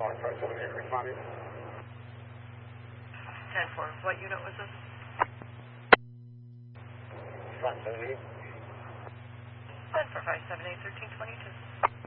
Calling 578, responding. 10-4. What unit was this? 578. 10-4, 578, 1322.